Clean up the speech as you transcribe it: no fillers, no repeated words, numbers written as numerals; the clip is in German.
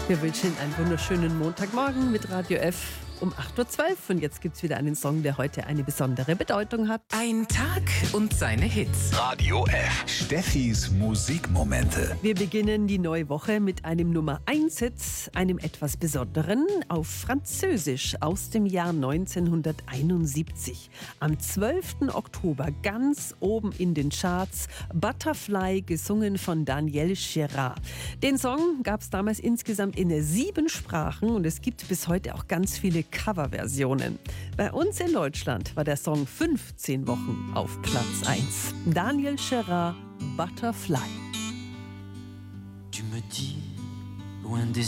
Wir wünschen einen wunderschönen Montagmorgen mit Radio F um 8.12 Uhr. Und jetzt gibt es wieder einen Song, der heute eine besondere Bedeutung hat. Ein Tag und seine Hits. Radio F. Steffis Musikmomente. Wir beginnen die neue Woche mit einem Nummer-1-Hit, einem etwas Besonderen, auf Französisch aus dem Jahr 1971. Am 12. Oktober ganz oben in den Charts, Butterfly, gesungen von Daniel Gérard. Den Song gab es damals insgesamt in 7 Sprachen und es gibt bis heute auch ganz viele Coverversionen. Bei uns in Deutschland war der Song 15 Wochen auf Platz 1. Daniel Gérard, Butterfly. Tu me dis, loin des